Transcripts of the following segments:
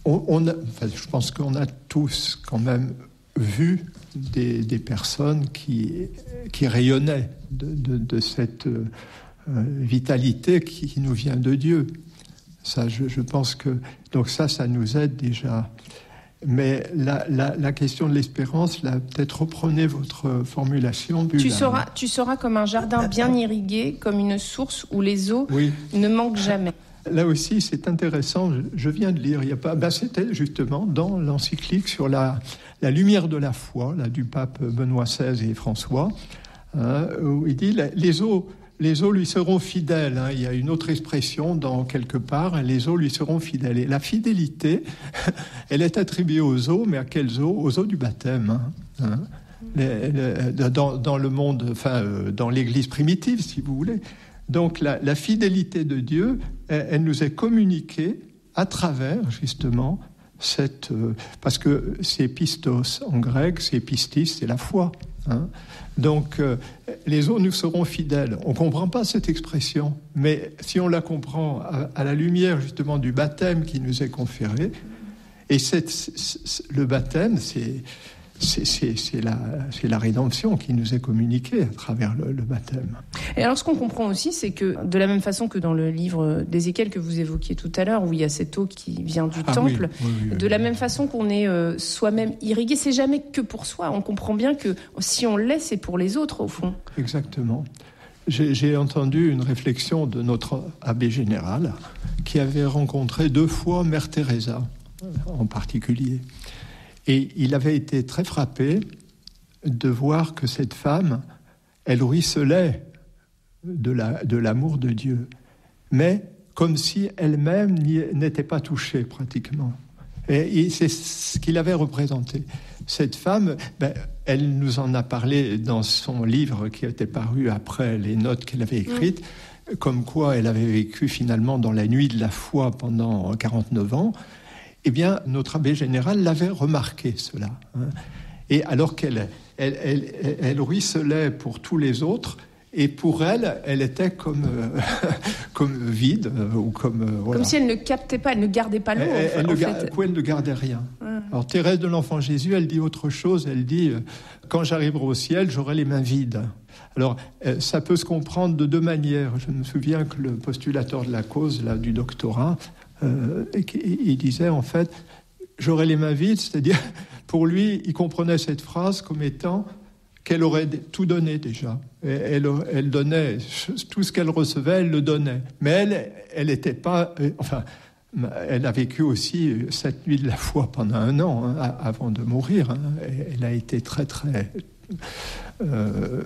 Je pense qu'on a tous quand même vu des personnes qui rayonnaient de cette vitalité qui nous vient de Dieu. Ça, je pense que donc ça nous aide déjà. Mais la question de l'espérance, là, peut-être reprenez votre formulation. Tu seras comme un jardin bien irrigué, comme une source où les eaux ne manquent jamais. Là aussi, c'est intéressant. Je viens de lire, c'était justement dans l'encyclique sur la lumière de la foi, là, du pape Benoît XVI et François, où il dit les eaux lui seront fidèles. Il y a une autre expression dans quelque part, les eaux lui seront fidèles. Et la fidélité, elle est attribuée aux eaux, mais à quelles eaux ? Aux eaux du baptême. Dans le monde, dans l'Église primitive, si vous voulez. Donc la fidélité de Dieu, elle nous est communiquée à travers justement parce que c'est pistos en grec, c'est pistis, c'est la foi. Donc les eaux nous seront fidèles. On ne comprend pas cette expression, mais si on la comprend à la lumière justement du baptême qui nous est conféré, et le baptême, c'est la rédemption qui nous est communiquée à travers le baptême. Et alors, ce qu'on comprend aussi, c'est que de la même façon que dans le livre d'Ézéchiel que vous évoquiez tout à l'heure, où il y a cette eau qui vient du temple, de la même façon qu'on est soi-même irrigué, c'est jamais que pour soi. On comprend bien que si on l'est, c'est pour les autres, au fond. Exactement. J'ai entendu une réflexion de notre abbé général qui avait rencontré 2 fois Mère Teresa, en particulier. Et il avait été très frappé de voir que cette femme, elle ruisselait de l'amour de Dieu, mais comme si elle-même n'était pas touchée pratiquement. Et c'est ce qu'il avait représenté. Cette femme, elle nous en a parlé dans son livre qui était paru après les notes qu'elle avait écrites, comme quoi elle avait vécu finalement dans la nuit de la foi pendant 49 ans. Eh bien, notre abbé général l'avait remarqué, cela. Et alors qu'elle ruisselait pour tous les autres, et pour elle, elle était comme vide, ou comme... voilà. Comme si elle ne captait pas, elle ne gardait pas l'eau, elle ne gardait rien. Alors, Thérèse de l'Enfant Jésus, elle dit autre chose, elle dit « Quand j'arriverai au ciel, j'aurai les mains vides ». Alors, ça peut se comprendre de 2 manières. Je me souviens que le postulateur de la cause, là, du doctorat, il disait en fait j'aurais les mains vides, c'est-à-dire pour lui il comprenait cette phrase comme étant qu'elle aurait tout donné déjà. Elle donnait tout ce qu'elle recevait, elle le donnait, mais elle n'était pas elle a vécu aussi cette nuit de la foi pendant 1 an avant de mourir. Elle a été très très elle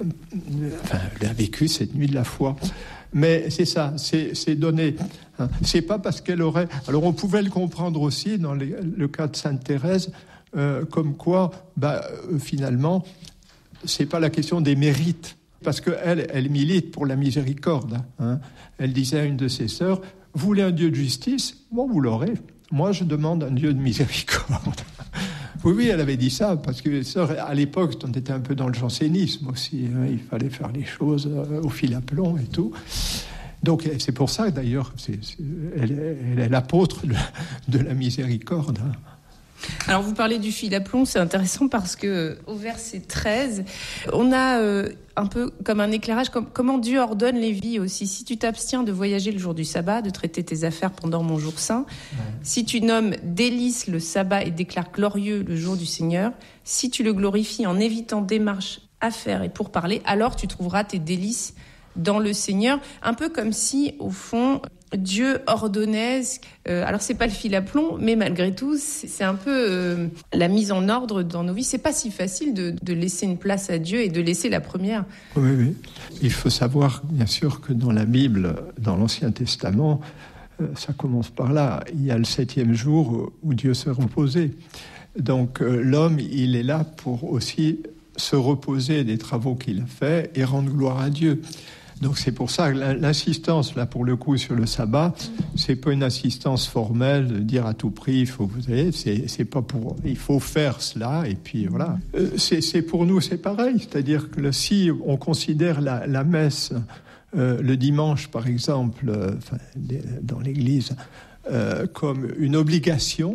a vécu cette nuit de la foi. Mais c'est ça, c'est donné. C'est pas parce qu'elle aurait... Alors on pouvait le comprendre aussi dans le cas de Sainte Thérèse, comme quoi, finalement, c'est pas la question des mérites. Parce qu'elle milite pour la miséricorde. Elle disait à une de ses sœurs, vous voulez un Dieu de justice ? Bon, vous l'aurez. Moi, je demande un Dieu de miséricorde. Oui, elle avait dit ça, parce que à l'époque, on était un peu dans le jansénisme aussi. Il fallait faire les choses au fil à plomb et tout. Donc, c'est pour ça, d'ailleurs, elle est l'apôtre de la miséricorde. Alors, vous parlez du fil à plomb, c'est intéressant parce que au verset 13, on a un peu comme un éclairage, comment Dieu ordonne les vies aussi. Si tu t'abstiens de voyager le jour du sabbat, de traiter tes affaires pendant mon jour saint, si tu nommes délice le sabbat et déclares glorieux le jour du Seigneur, si tu le glorifies en évitant démarches, affaires et pourparlers, alors tu trouveras tes délices dans le Seigneur. Un peu comme si, au fond, Dieu ordonnait, alors c'est pas le fil à plomb, mais malgré tout, c'est un peu la mise en ordre dans nos vies. C'est pas si facile de laisser une place à Dieu et de laisser la première. Oui. Il faut savoir, bien sûr, que dans la Bible, dans l'Ancien Testament, ça commence par là. Il y a le 7e jour où Dieu s'est reposé. Donc l'homme, il est là pour aussi se reposer des travaux qu'il a faits et rendre gloire à Dieu. Donc c'est pour ça que l'insistance, là, pour le coup, sur le sabbat, c'est pas une insistance formelle de dire à tout prix, c'est pas pour, il faut faire cela, et puis voilà. C'est pour nous, c'est pareil, c'est-à-dire que si on considère la messe le dimanche, par exemple, dans l'église, comme une obligation